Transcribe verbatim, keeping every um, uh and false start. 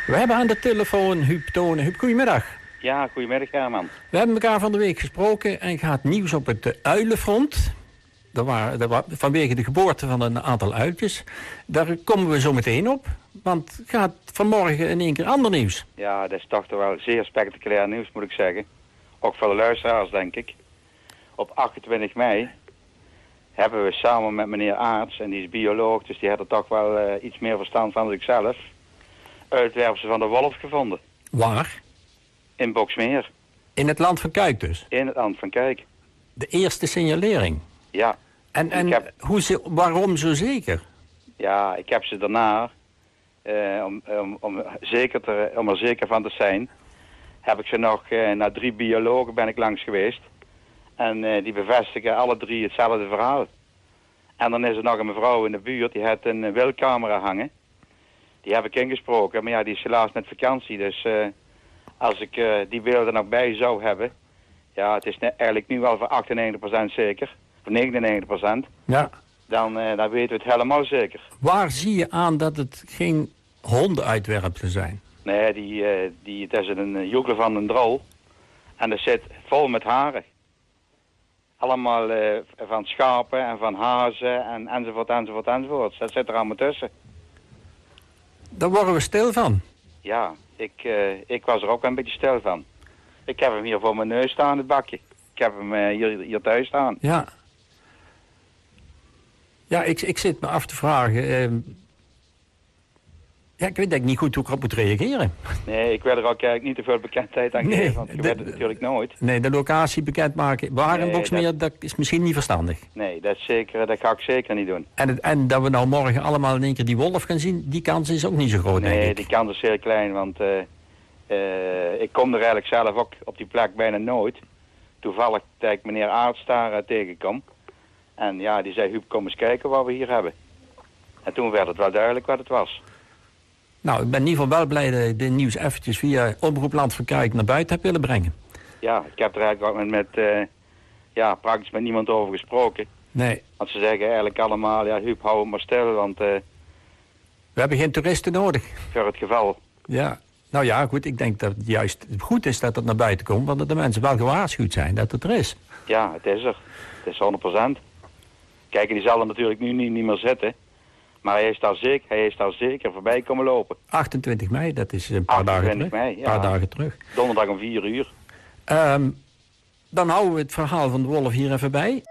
We hebben aan de telefoon Huub Tonen. Huub, goedemiddag. Ja, goedemiddag Herman. We hebben elkaar van de week gesproken en gaat nieuws op het uh, uilenfront. Er waren, er was, vanwege de geboorte van een aantal uiltjes. Daar komen we zo meteen op. Want het gaat vanmorgen in één keer ander nieuws. Ja, dat is toch toch wel zeer spectaculair nieuws, moet ik zeggen. Ook voor de luisteraars, denk ik. Op achtentwintig mei hebben we samen met meneer Aarts, en die is bioloog, dus die had er toch wel uh, iets meer verstand van dan ik zelf, uitwerpsel van de wolf gevonden. Waar? In Boxmeer. In het land van Kuik dus? In het land van Kuik. De eerste signalering? Ja. En, en heb, hoe ze, waarom zo zeker? Ja, ik heb ze daarna, uh, om, om, om, zeker te, om er zeker van te zijn, heb ik ze nog, uh, naar drie biologen ben ik langs geweest. En uh, die bevestigen alle drie hetzelfde verhaal. En dan is er nog een mevrouw in de buurt, die heeft een uh, wildcamera hangen. Die heb ik ingesproken, maar ja, die is helaas net vakantie. Dus uh, als ik uh, die beelden nog bij zou hebben, ja, het is eigenlijk nu wel voor achtennegentig procent zeker, voor negenennegentig procent. Ja. Dan, uh, dan weten we het helemaal zeker. Waar zie je aan dat het geen hondenuitwerpselen zijn? Nee, die, uh, die, dat is een uh, joekel van een drol. En dat zit vol met haren. Allemaal uh, van schapen en van hazen en enzovoort, enzovoort, enzovoort. Dat zit er allemaal tussen. Daar worden we stil van. Ja, ik, uh, ik was er ook een beetje stil van. Ik heb hem hier voor mijn neus staan, het bakje. Ik heb hem uh, hier, hier thuis staan. Ja. Ja, ik, ik zit me af te vragen. Uh, ja, ik weet denk niet goed hoe ik erop moet reageren. Nee, ik wil er ook eigenlijk niet te veel bekendheid aan geven, nee, want je de, weet het natuurlijk nooit. Nee, de locatie bekendmaken, waar nee, in Boxmeer, dat, dat is misschien niet verstandig. Nee, dat, is zeker, dat ga ik zeker niet doen. En, het, en dat we nou morgen allemaal in één keer die wolf gaan zien, die kans is ook niet zo groot, nee, denk ik. Die kans is heel klein, want uh, uh, ik kom er eigenlijk zelf ook op die plek bijna nooit. Toevallig dat ik meneer Aarts daar uh, tegenkom. En ja, die zei, Huub, kom eens kijken wat we hier hebben. En toen werd het wel duidelijk wat het was. Nou, ik ben in ieder geval wel blij dat je dit nieuws eventjes via Omroep Land van Kuik naar buiten hebt willen brengen. Ja, ik heb er eigenlijk ook met, met uh, ja, praktisch met niemand over gesproken. Nee. Want ze zeggen eigenlijk allemaal, ja, Huub, hou het maar stil, want... Uh, we hebben geen toeristen nodig. Voor het geval. Ja, nou ja, goed, ik denk dat het juist goed is dat het naar buiten komt, want dat de mensen wel gewaarschuwd zijn dat het er is. Ja, het is er. Het is honderd procent. Kijk, die zal er natuurlijk nu niet, niet meer zitten. Maar hij is daar zeker, hij is daar zeker voorbij komen lopen. achtentwintig mei, dat is een paar dagen terug. mei, ja. Een paar dagen terug. Donderdag om vier uur. Um, dan houden we het verhaal van de wolf hier even bij.